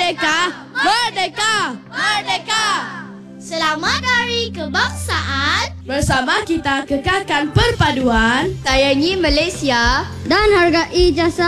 Merdeka! Merdeka! Merdeka! Selamat Hari Kebangsaan. Bersama kita kekalkan perpaduan, Sayangi Malaysia dan hargai jasa